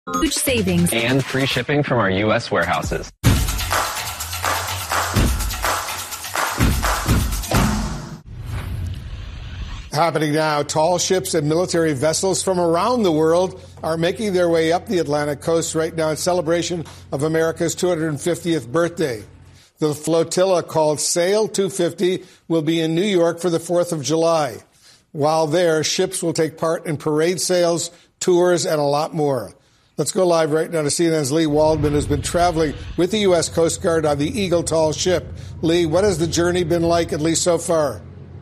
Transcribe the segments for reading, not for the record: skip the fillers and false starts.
Huge savings and free shipping from our U.S. warehouses. Happening now, tall ships and military vessels from around the world are making their way up the Atlantic coast right now in celebration of America's 250th birthday. The flotilla, called Sail 250, will be in New York for the 4th of July. While there, ships will take part in parade sails, tours, and a lot more. Let's go live right now to CNN's Lee Waldman, who's been traveling with the U.S. Coast Guard on the Eagle Tall ship. Lee, what has the journey been like, at least so far?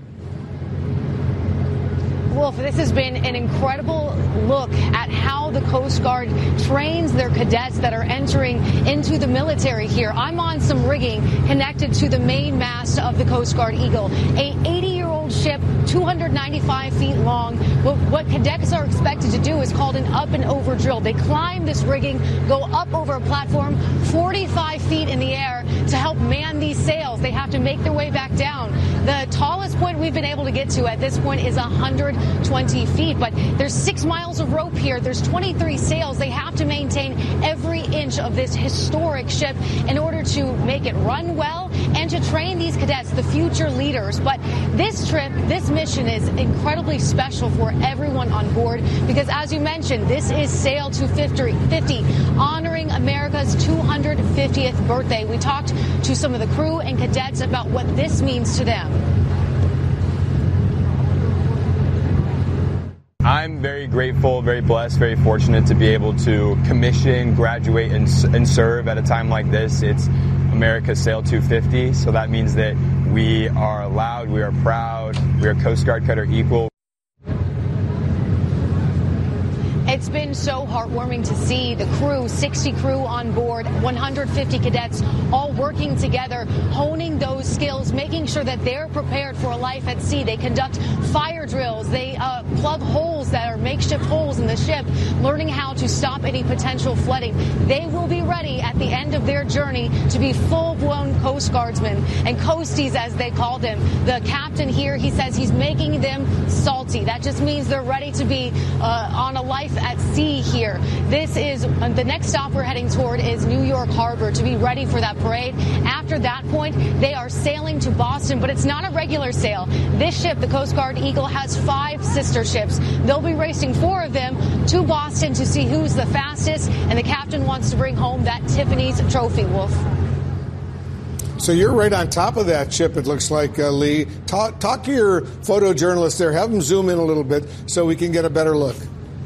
Wolf, this has been an incredible look at how the Coast Guard trains their cadets that are entering into the military here. I'm on some rigging connected to the main mast of the Coast Guard Eagle, a 80-year-old ship, 295 feet long. What cadets are expected to do is called an up and over drill. They climb this rigging, go up over a platform 45 feet in the air to help man these sails. They have to make their way back down. The tallest point we've been able to get to at this point is 120 feet, but there's 6 miles of rope here. There's 23 sails. They have to maintain every inch of this historic ship in order to make it run well and to train these cadets, the future leaders. But this trip, this mission is incredibly special for everyone on board because, as you mentioned, this is Sail 250, honoring America's 250th birthday. We talked to some of the crew and cadets about what this means to them. I'm very grateful, very blessed, very fortunate to be able to commission, graduate, and serve at a time like this. It's America's Sail 250, so that means that we are allowed, we are proud, we are Coast Guard Cutter equal. It's been so heartwarming to see the crew, 60 crew on board, 150 cadets, all working together, honing those skills, making sure that they're prepared for a life at sea. They conduct fire drills. They plug holes that are makeshift holes in the ship, learning how to stop any potential flooding. They will be ready at the end of their journey to be full-blown Coast Guardsmen and coasties, as they call them. The captain here, he says he's making them salty. That just means they're ready to be on a life at sea here. This is the next stop we're heading toward is New York Harbor to be ready for that parade. After that point, they are sailing to Boston, but it's not a regular sail. This ship, the Coast Guard Eagle, has 5 sister ships. They'll be racing 4 of them to Boston to see who's the fastest, and the captain wants to bring home that Tiffany's trophy, Wolf. So you're right on top of that ship, it looks like, Lee. Talk to your photojournalist there. Have them zoom in a little bit so we can get a better look.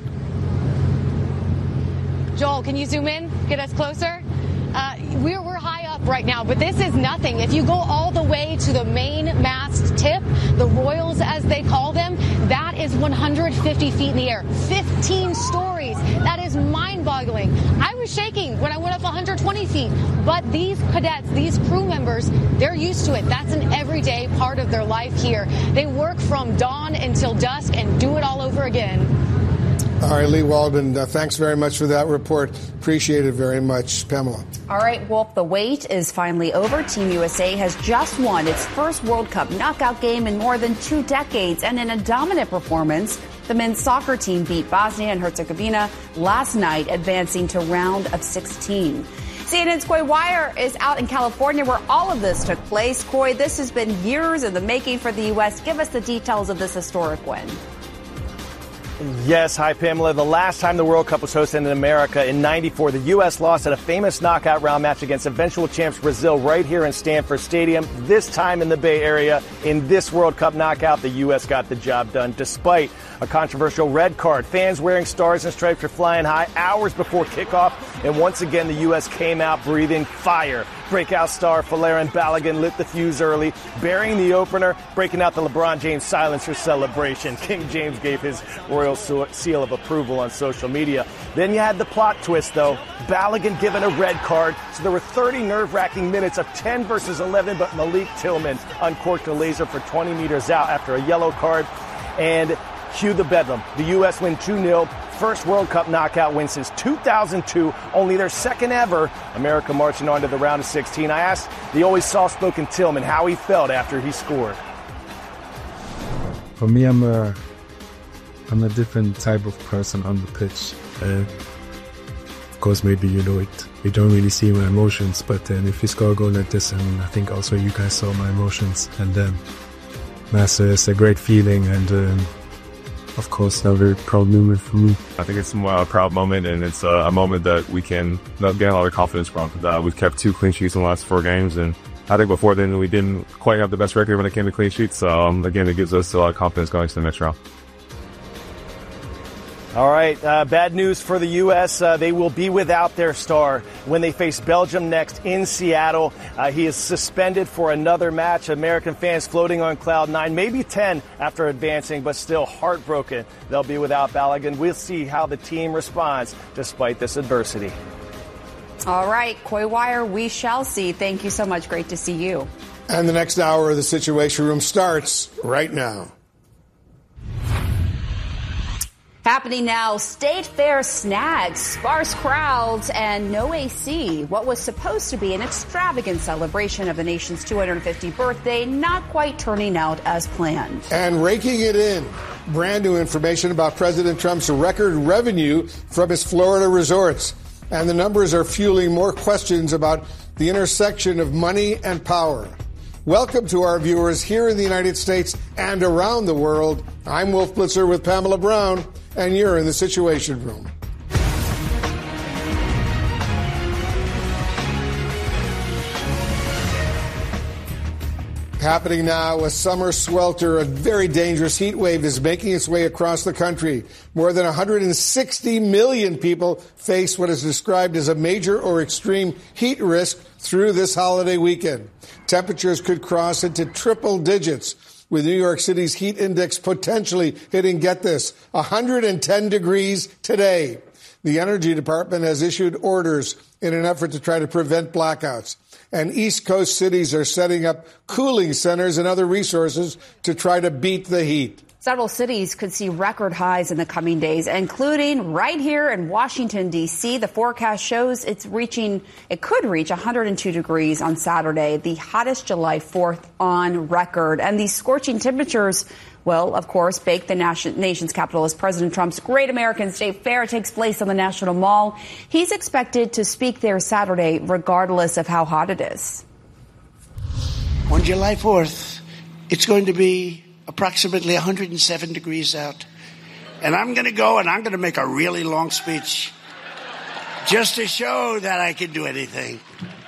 Joel, can you zoom in? Get us closer? We're high up right now, but this is nothing. If you go all the way to the main mast tip, the royals as they call them, that is 150 feet in the air, 15 stories. That is mind-boggling. I was shaking when I went up 120 feet, but these cadets, these crew members, they're used to it. That's an everyday part of their life here. They work from dawn until dusk and do it all over again. All right, Lee Waldman, thanks very much for that report. Appreciate it very much. Pamela. All right, Wolf, the wait is finally over. Team USA has just won its first World Cup knockout game in more than 2 decades. And in a dominant performance, the men's soccer team beat Bosnia and Herzegovina last night, advancing to round of 16. CNN's Coy Wire is out in California where all of this took place. Coy, this has been years in the making for the U.S. Give us the details of this historic win. Yes, hi, Pamela. The last time the World Cup was hosted in America in '94, the U.S. lost at a famous knockout round match against eventual champs Brazil right here in Stanford Stadium. This time in the Bay Area, in this World Cup knockout, the U.S. got the job done despite a controversial red card. Fans wearing stars and stripes were flying high hours before kickoff, and once again, the U.S. came out breathing fire. Breakout star Folarin Balogun lit the fuse early, burying the opener, breaking out the LeBron James silencer celebration. King James gave his royal seal of approval on social media. Then you had the plot twist, though. Balogun given a red card, so there were 30 nerve-wracking minutes of 10 versus 11, but Malik Tillman uncorked a laser for 20 meters out after a yellow card, and cue the bedlam. The U.S. win 2-0. First World Cup knockout win since 2002, only their second ever. America marching on to the round of 16. I asked the always soft-spoken Tillman how he felt after he scored. For me, I'm a different type of person on the pitch. Of course, maybe you don't really see my emotions, but then if you score a goal like this, and I think also you guys saw my emotions, and it's a great feeling, and of course a very proud moment for me. I think it's a proud moment, and it's a moment that we can get a lot of confidence from. We've kept 2 clean sheets in the last 4 games, and I think before then we didn't quite have the best record when it came to clean sheets. So again, it gives us a lot of confidence going to the next round. All right, bad news for the U.S. They will be without their star when they face Belgium next in Seattle. He is suspended for another match. American fans floating on cloud 9, maybe 10 after advancing, but still heartbroken. They'll be without Balogun. We'll see how the team responds despite this adversity. All right, Coy Wire, we shall see. Thank you so much. Great to see you. And the next hour of the Situation Room starts right now. Happening now, State Fair snags, sparse crowds, and no AC. What was supposed to be an extravagant celebration of the nation's 250th birthday, not quite turning out as planned. And raking it in. Brand new information about President Trump's record revenue from his Florida resorts. And the numbers are fueling more questions about the intersection of money and power. Welcome to our viewers here in the United States and around the world. I'm Wolf Blitzer with Pamela Brown, and you're in the Situation Room. Happening now, a summer swelter, a very dangerous heat wave is making its way across the country. More than 160 million people face what is described as a major or extreme heat risk through this holiday weekend. Temperatures could cross into triple digits, with New York City's heat index potentially hitting, get this, 110 degrees today. The Energy Department has issued orders in an effort to try to prevent blackouts. And East Coast cities are setting up cooling centers and other resources to try to beat the heat. Several cities could see record highs in the coming days, including right here in Washington, D.C. The forecast shows it could reach 102 degrees on Saturday, the hottest July 4th on record. And these scorching temperatures will, of course, bake the nation's capital as President Trump's Great American State Fair takes place on the National Mall. He's expected to speak there Saturday, regardless of how hot it is. On July 4th, it's going to be approximately 107 degrees out. And I'm going to go and I'm going to make a really long speech just to show that I can do anything.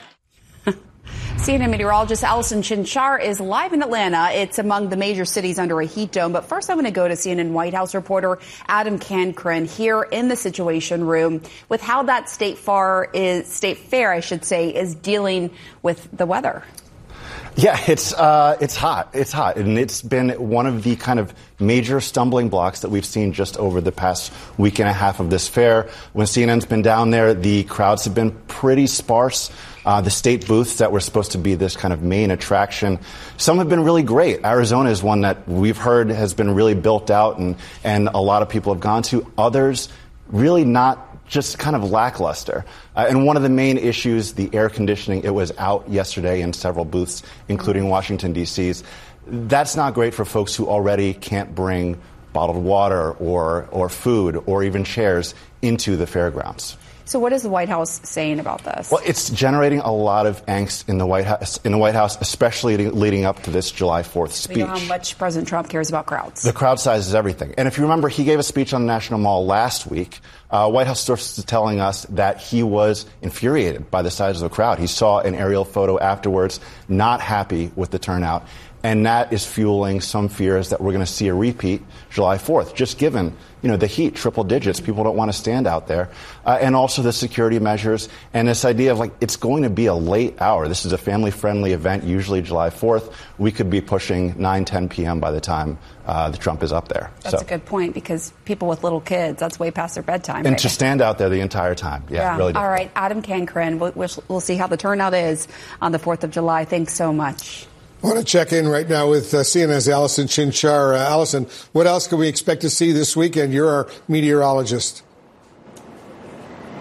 CNN meteorologist Allison Chinchar is live in Atlanta. It's among the major cities under a heat dome. But first, I'm going to go to CNN White House reporter Adam Cancrin here in the Situation Room with how that State Fair, is dealing with the weather. Yeah, it's hot. It's hot. And it's been one of the kind of major stumbling blocks that we've seen just over the past week and a half of this fair. When CNN's been down there, the crowds have been pretty sparse. The state booths that were supposed to be this kind of main attraction, some have been really great. Arizona is one that we've heard has been really built out and a lot of people have gone to. Others really not, just kind of lackluster. And one of the main issues, the air conditioning, it was out yesterday in several booths, including Washington, D.C.'s. That's not great for folks who already can't bring bottled water or food or even chairs into the fairgrounds. So what is the White House saying about this? Well, it's generating a lot of angst in the White House, especially leading up to this July 4th speech. We know how much President Trump cares about crowds. The crowd size is everything. And if you remember, he gave a speech on the National Mall last week. White House sources telling us that he was infuriated by the size of the crowd. He saw an aerial photo afterwards, not happy with the turnout. And that is fueling some fears that we're going to see a repeat July 4th, just given, the heat, triple digits. People don't want to stand out there. And also the security measures and this idea of it's going to be a late hour. This is a family-friendly event, usually July 4th. We could be pushing 9, 10 p.m. by the time the Trump is up there. That's a good point, because people with little kids, that's way past their bedtime. And to stand out there the entire time. Yeah. Really difficult. All right, Adam Cancrin, we'll see how the turnout is on the 4th of July. Thanks so much. I want to check in right now with CNN's Allison Chinchar. Allison, what else can we expect to see this weekend? You're our meteorologist.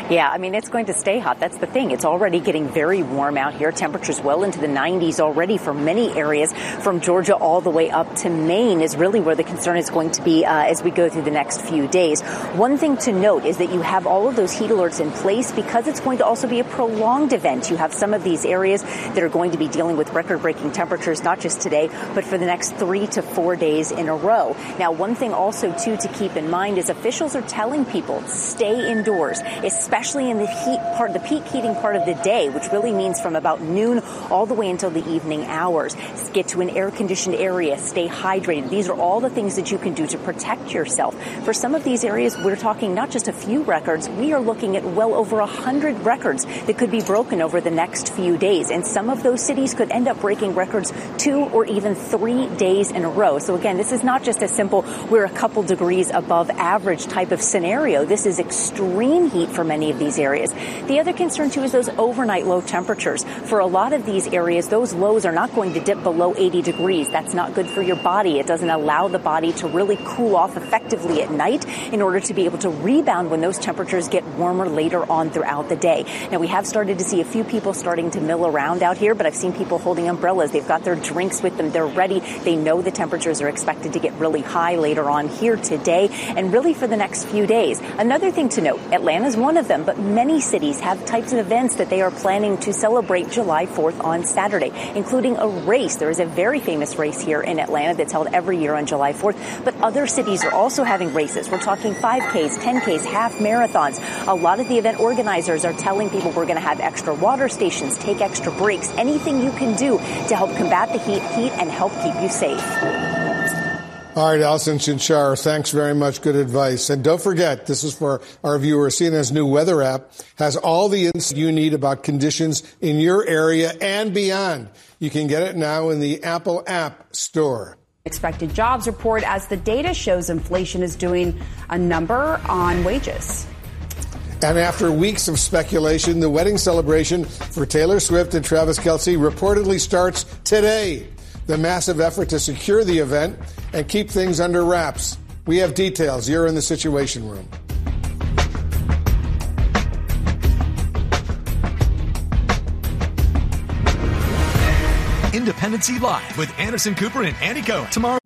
Yeah, I mean, it's going to stay hot. That's the thing. It's already getting very warm out here. Temperatures well into the 90s already for many areas from Georgia all the way up to Maine is really where the concern is going to be as we go through the next few days. One thing to note is that you have all of those heat alerts in place because it's going to also be a prolonged event. You have some of these areas that are going to be dealing with record-breaking temperatures, not just today, but for the next 3 to 4 days in a row. Now, one thing also, too, to keep in mind is officials are telling people stay indoors, especially in the peak heating part of the day, which really means from about noon all the way until the evening hours. Get to an air-conditioned area, stay hydrated. These are all the things that you can do to protect yourself. For some of these areas, we're talking not just a few records. We are looking at well over 100 records that could be broken over the next few days. And some of those cities could end up breaking records 2 or even 3 days in a row. So again, this is not just a simple, we're a couple degrees above average type of scenario. This is extreme heat for many of these areas. The other concern, too, is those overnight low temperatures. For a lot of these areas, those lows are not going to dip below 80 degrees. That's not good for your body. It doesn't allow the body to really cool off effectively at night in order to be able to rebound when those temperatures get warmer later on throughout the day. Now, we have started to see a few people starting to mill around out here, but I've seen people holding umbrellas. They've got their drinks with them. They're ready. They know the temperatures are expected to get really high later on here today and really for the next few days. Another thing to note, Atlanta's one of them, but many cities have types of events that they are planning to celebrate July 4th on Saturday, including a race. There is a very famous race here in Atlanta that's held every year on July 4th, but other cities are also having races. We're talking 5Ks, 10Ks, half marathons. A lot of the event organizers are telling people we're going to have extra water stations, take extra breaks, anything you can do to help combat the heat and help keep you safe. All right, Alison Chinchar, thanks very much. Good advice. And don't forget, this is for our viewers, CNN's new weather app has all the insight you need about conditions in your area and beyond. You can get it now in the Apple App Store. Expected jobs report as the data shows inflation is doing a number on wages. And after weeks of speculation, the wedding celebration for Taylor Swift and Travis Kelce reportedly starts today. The massive effort to secure the event and keep things under wraps. We have details. You're in the Situation Room. Independency Live with Anderson Cooper and Andy Cohen tomorrow.